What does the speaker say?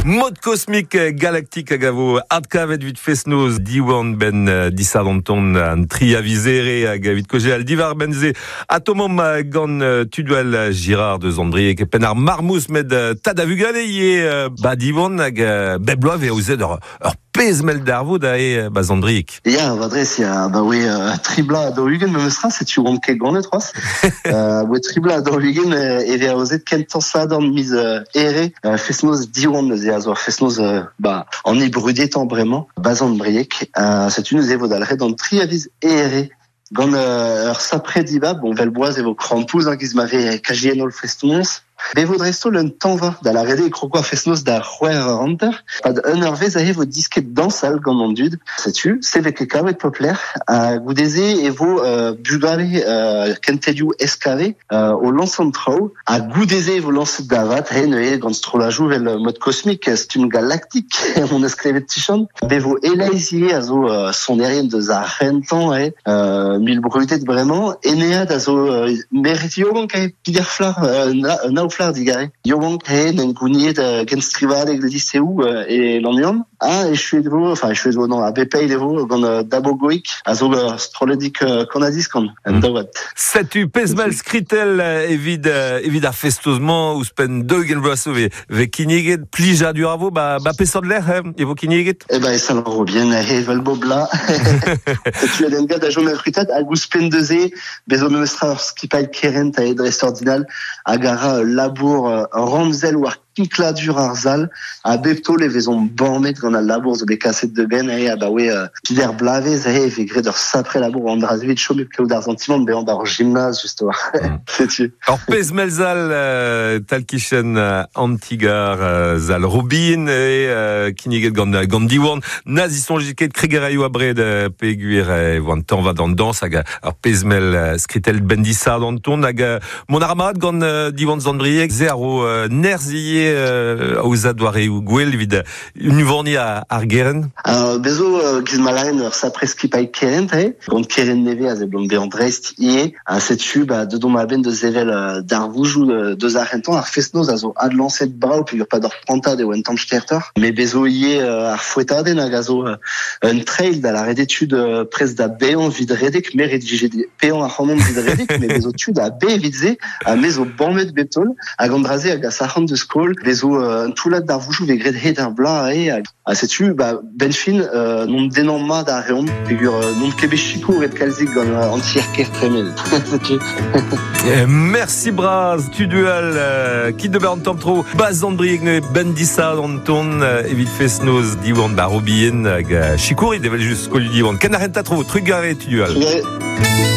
Mode cosmique galactique à Gavo, Adkavet vite fesnos, Diwan ben Dissadanton, un triavisere à Gavit Kogé, Aldivar Benze, Atomom Gan Tuduel Girard de Zandrier, que Penar Marmous med Tadavugale, Diwan, Bebloave et Ozed, Pezmel d'Arvo d'ae Zandriek. Ja, vadres, ja, tribla do Hugen, me mestra, c'est tu ronde ke gant etras. Tribla do Hugen, e vea ozet kentan sadorn mis ere, fesnos diwan, azor fesnos, en hébrudet tant vraiment, Zandriek, c'est une evo dalre dans triavis ere. Gant sapre diba, velboaz evo krampous, giz m'ave kajienol fesnos. Bevodresto l'un temps va, da la rede e kroko fesnos da c'hwer ranter, pad un vez a evo disket dansal gant an dud, setu, sevek e kavet popler, a goudeze evo bugale kentelioù eskave o lansan trao, a goudeze evo lanset davat, gant strolajou vel mode cosmique, stum galactique, on eskrevet tichon, bevo elaizie a zo sonerien deus a rentan, mil brutet bremañ, enead a zo meritio gant kae piderflar nauflar digare. Yowank n'en gouniet genstrivadeg le lycéou et l'anion. Et chuedvo non, a bepei levo gant dabogoik, a zo stroledik konadiskan, en daouat. Setu pezmel skritel evit ar festozman ouzpen deug en bloaso ve kiniget plija du ravo, pesod l'er, evo kiniget? E sal robien, velbo bla. Setu ed engad a jomel frutat, a gouspen deze, bezo memestra skipal kerent a edrest ordinal, a gara labour ramzel war kinkladur ar zal, a bepto le vezon banmet gant a labour zo bekaset de ben, pider blavez, ve gred ur sapre labour an drazevit chomep keo d'ar sentiment, an bar gymnase, justo. C'est-tu. Or pezmel zal talkichen antigar zal robin kiniget gant diwan, nazison jiket kregereio abred peguer voan tan va dan dans hag ar pezmel skritel bendissa dan ton hag mon armad gant diwan Zandriek zero nerziye aouzad war e gwell vid univorni ar geren. Bezo giz malaen ur sapre skipal kerent, gant keren neve a zeblon be an dreist setu, de dom a ben de zevel d'ar voujou deus ar rentan, ar fesnoz a zo ad lanset brao pegur pa d'or prantad eo en tampsterter, me bezo ar fouetaden hag a zo un trail da la redetud prez da beon vid redek, me redvije peon ar c'hammont vid redek, me bezo tud a be vidze, a me zo banmet betol, hag an draze hag a sarc'han de skol, bezo un toulat d'ar voujou ve gred het ar bla a setu, ben fin, non denan ma da reom, pegur non kebe chikour et kalzik gant anti-erker tremel. Merci Braz, tu dual kit de bern tamptro Zandriek ne bendissa dans ton evit fesnoz diwan robien hag chikour devel just skol diwan. Ken a renta tro, trugare tu dual.